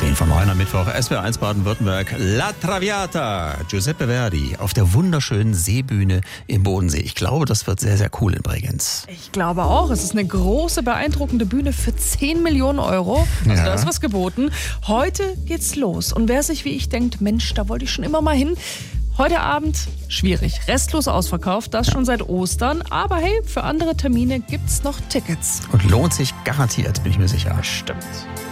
10 von 9 am Mittwoch, SWR1 Baden-Württemberg, La Traviata, Giuseppe Verdi auf der wunderschönen Seebühne im Bodensee. Ich glaube, das wird sehr, sehr cool in Bregenz. Ich glaube auch. Es ist eine große, beeindruckende Bühne für 10 Millionen Euro. Also da ist was geboten. Heute geht's los. Und wer sich wie ich denkt, Mensch, da wollte ich schon immer mal hin. Heute Abend schwierig, restlos ausverkauft, das schon seit Ostern. Aber hey, für andere Termine gibt's noch Tickets. Und lohnt sich garantiert, bin ich mir sicher. Stimmt.